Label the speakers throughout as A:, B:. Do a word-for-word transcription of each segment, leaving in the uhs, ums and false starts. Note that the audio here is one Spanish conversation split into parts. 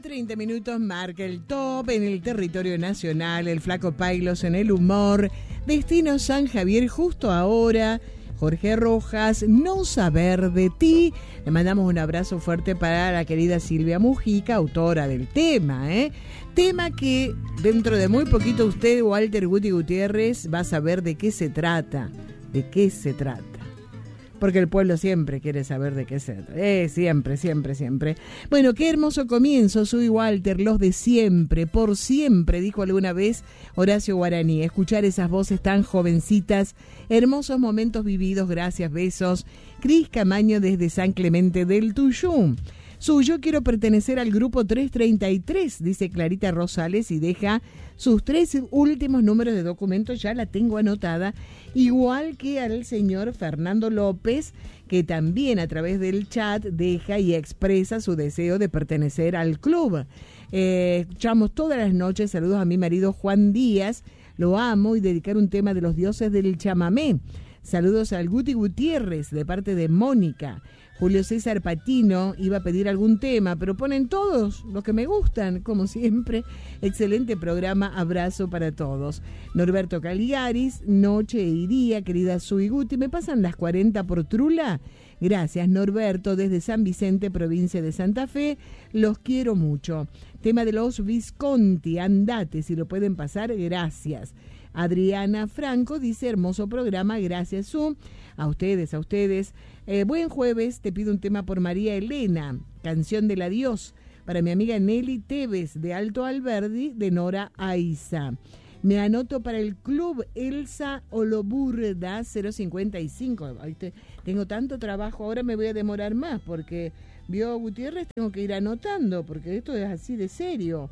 A: treinta minutos marca el top en el territorio nacional. El Flaco Pailos en el humor. Destino San Javier justo ahora. Jorge Rojas, No saber de ti. Le mandamos un abrazo fuerte para la querida Silvia Mujica, autora del tema, ¿eh? Tema que dentro de muy poquito usted, Walter Guti Gutiérrez, va a saber de qué se trata. ¿De qué se trata? Porque el pueblo siempre quiere saber de qué se trata. Eh, siempre, siempre, siempre. Bueno, qué hermoso comienzo, soy Walter, los de siempre, por siempre, dijo alguna vez Horacio Guaraní. Escuchar esas voces tan jovencitas, hermosos momentos vividos, gracias, besos. Cris Camaño desde San Clemente del Tuyú. Su Yo quiero pertenecer al grupo trescientos treinta y tres, dice Clarita Rosales, y deja sus tres últimos números de documento, ya la tengo anotada, igual que al señor Fernando López, que también a través del chat deja y expresa su deseo de pertenecer al club. Eh, escuchamos todas las noches, saludos a mi marido Juan Díaz, lo amo, y dedicar un tema de los dioses del chamamé. Saludos al Guti Gutiérrez de parte de Mónica. Julio César Patino iba a pedir algún tema, pero ponen todos los que me gustan, como siempre. Excelente programa, abrazo para todos. Norberto Caligaris, noche y día, querida Sui Guti, ¿me pasan las cuarenta por Trula? Gracias, Norberto, desde San Vicente, provincia de Santa Fe, los quiero mucho. Tema de los Visconti, andate, si lo pueden pasar, gracias. Adriana Franco dice, hermoso programa, gracias Su, a ustedes, a ustedes. Eh, buen jueves, te pido un tema por María Elena, Canción del Adiós, para mi amiga Nelly Tevez, de Alto Alberdi, de Nora Aiza. Me anoto para el club Elsa Oloburda cero cincuenta y cinco. Ay, te, tengo tanto trabajo, ahora me voy a demorar más, porque vio Gutiérrez, tengo que ir anotando, porque esto es así de serio.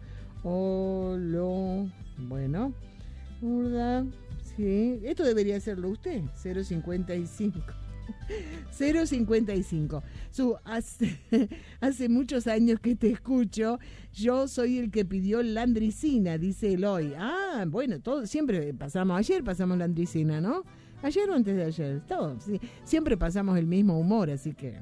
A: Olo, bueno... Burda, sí, esto debería hacerlo usted, cero cincuenta y cinco. cero cincuenta y cinco. Su, hace, hace muchos años que te escucho, yo soy el que pidió landricina, dice Eloy. Ah, bueno, todo, siempre pasamos, ayer pasamos landricina, ¿no? Ayer o antes de ayer, todo, sí, siempre pasamos el mismo humor, así que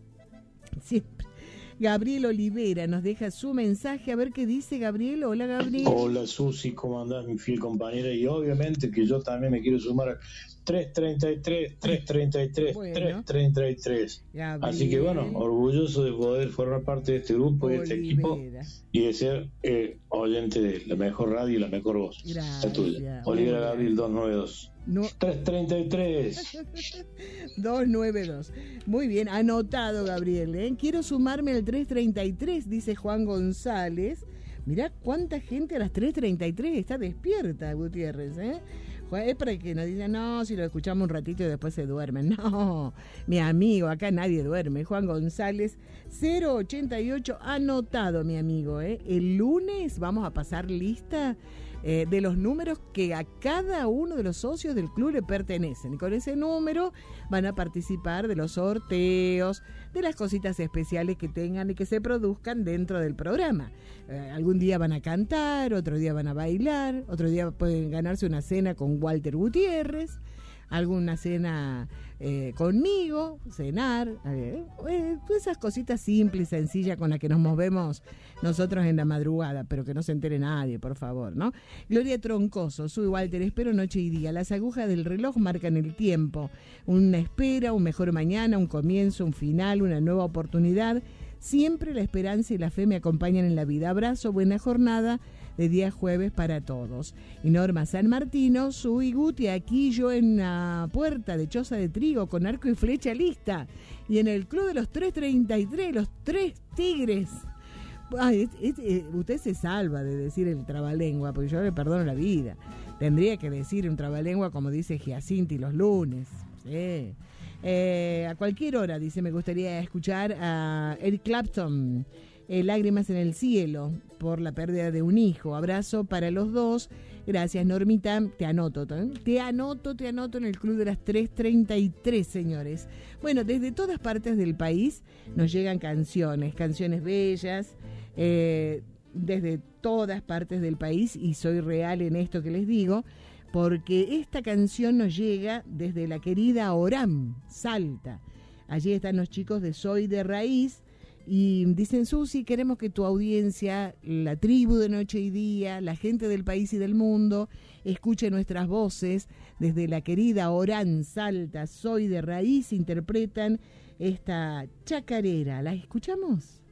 A: siempre. Gabriel Olivera nos deja su mensaje, a ver qué dice Gabriel. Hola, Gabriel.
B: Hola, Susi, ¿cómo andás, mi fiel compañera? Y obviamente que yo también me quiero sumar a trescientos treinta y tres, trescientos treinta y tres, bueno. trescientos treinta y tres. Gabriel. Así que bueno, orgulloso de poder formar parte de este grupo y de este equipo y de ser eh, oyente de la mejor radio y la mejor voz.
A: Gracias.
B: La tuya. Olivera Gabriel doscientos noventa y dos. No. trescientos treinta y tres.
A: doscientos noventa y dos. Muy bien, anotado, Gabriel, ¿eh? Quiero sumarme al trescientos treinta y tres, dice Juan González. Mirá cuánta gente a las trescientos treinta y tres está despierta, Gutiérrez, ¿eh? Es para que nos digan, no, si lo escuchamos un ratito y después se duermen. No, mi amigo, acá nadie duerme. Juan González, cero ochenta y ocho, anotado, mi amigo, ¿eh? El lunes vamos a pasar lista Eh, de los números que a cada uno de los socios del club le pertenecen. Y con ese número van a participar de los sorteos, de las cositas especiales que tengan y que se produzcan dentro del programa. Eh, algún día van a cantar, otro día van a bailar, otro día pueden ganarse una cena con Walter Gutiérrez, alguna cena eh, conmigo, cenar, eh, eh, esas cositas simples y sencillas con las que nos movemos nosotros en la madrugada, pero que no se entere nadie, por favor, ¿no? Gloria Troncoso, soy Walter, espero noche y día, las agujas del reloj marcan el tiempo, una espera, un mejor mañana, un comienzo, un final, una nueva oportunidad, siempre la esperanza y la fe me acompañan en la vida. Abrazo, buena jornada de día jueves para todos. Y Norma San Martino, Sui Guti, aquí yo en la puerta de Choza de Trigo con arco y flecha lista. Y en el club de los trescientos treinta y tres, los tres tigres. Ay, es, es, es, usted se salva de decir el trabalengua, porque yo le perdono la vida. Tendría que decir un trabalengua como dice Giacinti los lunes. Sí. Eh, a cualquier hora, dice, me gustaría escuchar a Eric Clapton. Eh, lágrimas en el cielo por la pérdida de un hijo. Abrazo para los dos. Gracias, Normita. Te anoto, ¿eh? te anoto, te anoto en el club de las trescientos treinta y tres, señores. Bueno, desde todas partes del país nos llegan canciones, canciones bellas, eh, desde todas partes del país, y soy real en esto que les digo, porque esta canción nos llega desde la querida Orán, Salta. Allí están los chicos de Soy de Raíz, Y dicen, Susi, queremos que tu audiencia, la tribu de Noche y Día, la gente del país y del mundo, escuche nuestras voces. Desde la querida Orán, Salta, Soy de Raíz, interpretan esta chacarera. ¿La escuchamos?